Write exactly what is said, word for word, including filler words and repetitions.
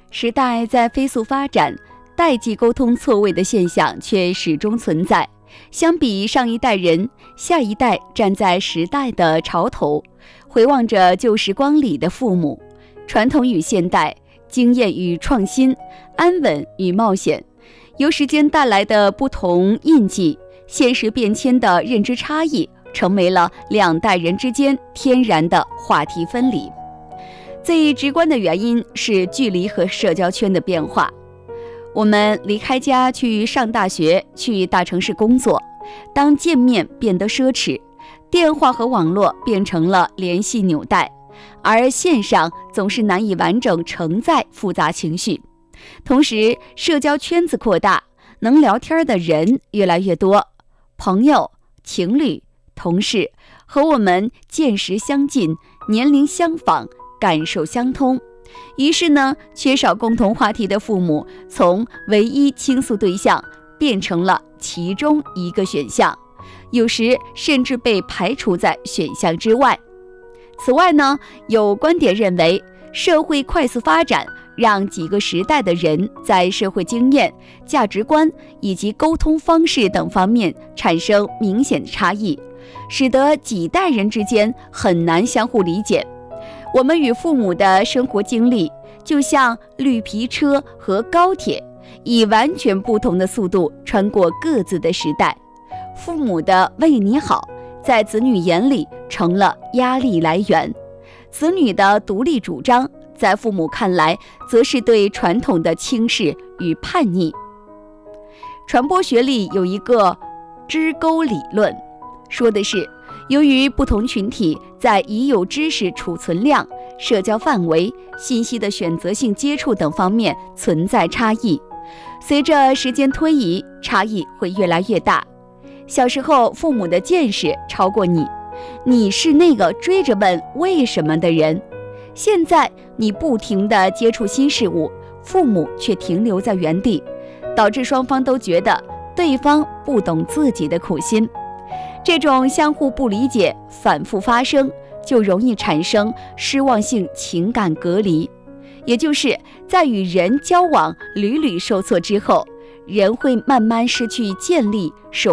时代在飞速发展，代际沟通错位的现象却始终存在。相比上一代人，下一代站在时代的潮头，回望着旧时光里的父母，传统与现代，经验与创新，安稳与冒险，由时间带来的不同印记，现实变迁的认知差异，成为了两代人之间天然的话题分离。最直观的原因是距离和社交圈的变化。我们离开家去上大学，去大城市工作，当见面变得奢侈，电话和网络变成了联系纽带，而线上总是难以完整承载复杂情绪。同时，社交圈子扩大，能聊天的人越来越多，朋友、情侣、同事和我们见识相近，年龄相仿，感受相通。于是呢，缺少共同话题的父母从唯一倾诉对象变成了其中一个选项，有时甚至被排除在选项之外。此外呢，有观点认为，社会快速发展让几个时代的人在社会经验、价值观以及沟通方式等方面产生明显的差异，使得几代人之间很难相互理解。我们与父母的生活经历就像绿皮车和高铁，以完全不同的速度穿过各自的时代。父母的为你好，在子女眼里成了压力来源，子女的独立主张在父母看来则是对传统的轻视与叛逆。传播学里有一个支沟理论，说的是由于不同群体在已有知识储存量、社交范围、信息的选择性接触等方面存在差异，随着时间推移，差异会越来越大。小时候父母的见识超过你，你是那个追着问为什么的人。现在你不停地接触新事物，父母却停留在原地，导致双方都觉得对方不懂自己的苦心。这种相互不理解反复发生，就容易产生失望性情感隔离，也就是在与人交往屡屡受挫之后，人会慢慢失去建立守